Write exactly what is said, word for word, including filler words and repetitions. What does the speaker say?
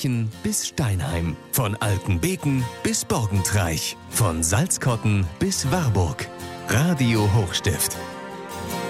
München bis Steinheim, von Altenbeken bis Borgentreich, von Salzkotten bis Warburg. Radio Hochstift.